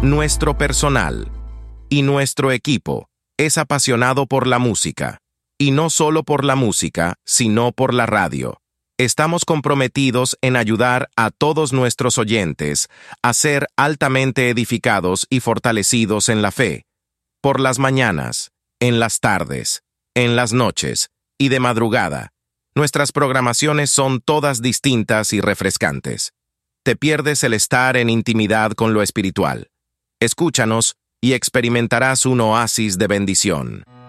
Nuestro personal y nuestro equipo es apasionado por la música, y no solo por la música, sino por la radio. Estamos comprometidos en ayudar a todos nuestros oyentes a ser altamente edificados y fortalecidos en la fe, por las mañanas, en las tardes, en las noches y de madrugada. Nuestras programaciones son todas distintas y refrescantes. Te pierdes el estar en intimidad con lo espiritual. Escúchanos y experimentarás un oasis de bendición.